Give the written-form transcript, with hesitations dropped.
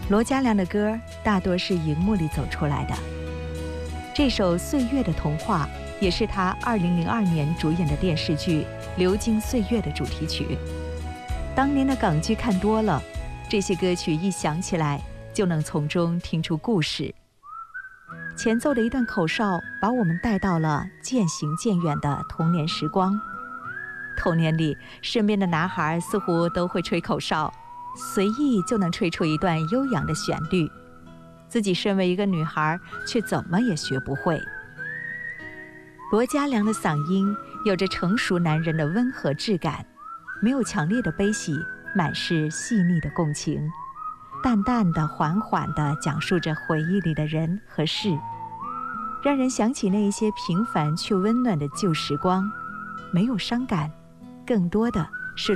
罗嘉良的歌大多是荧幕里走出来的。这首《岁月的童话》也是他2002年主演的电视剧《流金岁月》的主题曲。当年的港剧看多了，这些歌曲一响起来，就能从中听出故事。前奏的一段口哨，把我们带到了渐行渐远的童年时光。童年里，身边的男孩似乎都会吹口哨，随意就能吹出一段悠扬的旋律。自己身为一个女孩，却怎么也学不会。罗嘉良的嗓音有着成熟男人的温和质感，没有强烈的悲喜，满是细腻的共情，淡淡的缓缓地讲述着回忆里的人和事，让人想起那一些平凡却温暖的旧时光。没有伤感，更多的